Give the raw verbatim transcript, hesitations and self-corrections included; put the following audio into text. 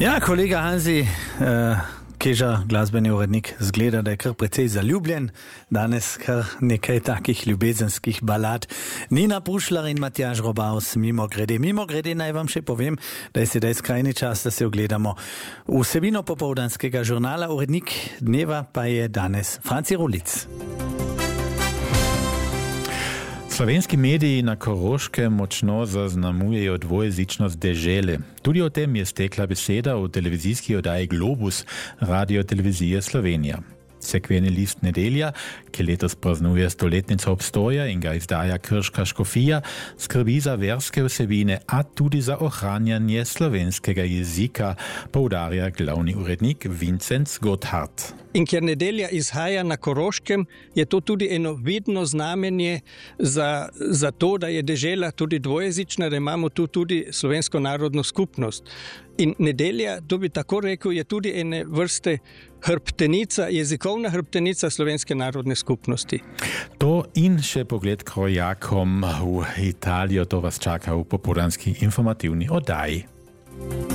Ja, kolega Hanzi, uh, keža glasbeni urednik, zgleda, da je kar precej zaljubljen. Danes kar nekaj takih ljubezenskih balad. Nina Pušlar in Matjaž Robaus, mimo grede. Mimo grede naj vam še povem, da je sedaj skrajni čas, da se ogledamo vsebino popoldanskega žurnala. Urednik dneva pa je danes Franci Rulic. Slovenski mediji na Koroškem močno zaznamujejo dvojezičnost dežele. Tudi o tem je stekla beseda v televizijski oddaji Globus Radio-televizije Slovenija. Cerkveni list Nedelja, ki letos praznuje stoletnico obstoja in ga izdaja Krška škofija, skrbi za verske vsebine, a tudi za ohranjanje slovenskega jezika, poudarja glavni urednik Vincenc Gotthard. In ker Nedelja izhaja na Koroškem, je to tudi eno vidno znamenje za, za to, da je dežela tudi dvojezična, da imamo tu tudi slovensko narodno skupnost. In Nedelja, to bi tako rekel, je tudi ene vrste hrbtenica, jezikovna hrbtenica slovenske narodne skupnosti. To in še pogled krojakom v Italijo, to vas čaka v popoldanski informativni oddaji.